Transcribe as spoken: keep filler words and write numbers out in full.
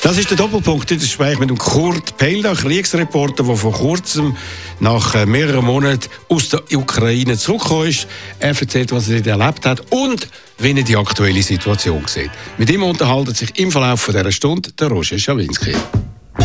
Das ist der Doppelpunkt in das Gespräch mit dem Kurt Pelda, Kriegsreporter, der vor kurzem nach mehreren Monaten aus der Ukraine zurückgekommen ist. Er erzählt, was er dort erlebt hat und wie er die aktuelle Situation sieht. Mit ihm unterhalten sich im Verlauf dieser Stunde der Roger Schawinski.